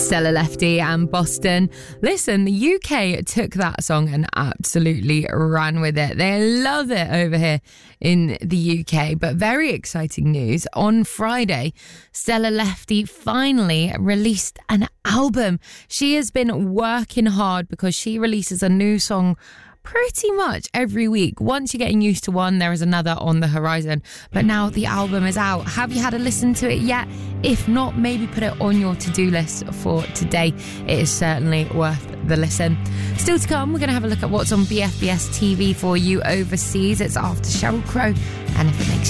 Stella Lefty and Boston. Listen, the UK took that song and absolutely ran with it. They love it over here in the UK. But very exciting news. On Friday, Stella Lefty finally released an album. She has been working hard because she releases a new song pretty much every week. Once you're getting used to one, there is another on the horizon. But now the album is out. Have you had a listen to it yet? If not, maybe put it on your to-do list for today. It is certainly worth the listen. Still to come, we're going to have a look at what's on BFBS TV for you overseas. It's after Sheryl Crow, and if it makes